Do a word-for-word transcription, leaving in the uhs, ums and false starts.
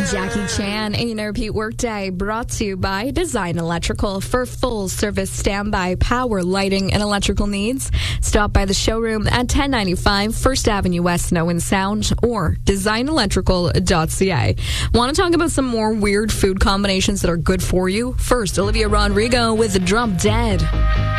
Jackie Chan, A and R Repeat Workday, brought to you by Design Electrical. For full service standby power, lighting, and electrical needs, stop by the showroom at ten ninety-five First Avenue West, Snow and Sound, or design electrical dot c a. Want to talk about some more weird food combinations that are good for you? First, Olivia Rodrigo with Drop Dead.